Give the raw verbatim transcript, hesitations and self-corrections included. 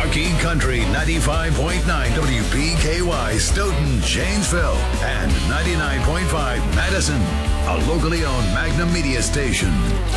Marquee Country ninety-five point nine W P K Y Stoughton, Janesville, and ninety-nine point five Madison, a locally owned Magnum media station.